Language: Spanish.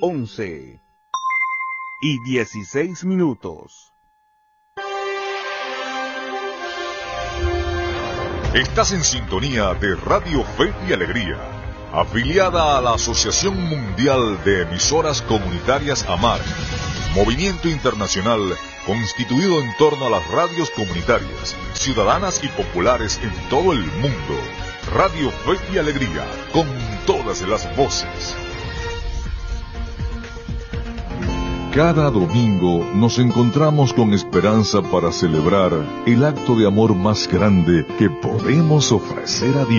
11:16. Estás en sintonía de Radio Fe y Alegría, afiliada a la Asociación Mundial de Emisoras Comunitarias AMAR, movimiento internacional constituido en torno a las radios comunitarias, ciudadanas y populares en todo el mundo. Radio Fe y Alegría, con todas las voces. Cada domingo nos encontramos con esperanza para celebrar el acto de amor más grande que podemos ofrecer a Dios.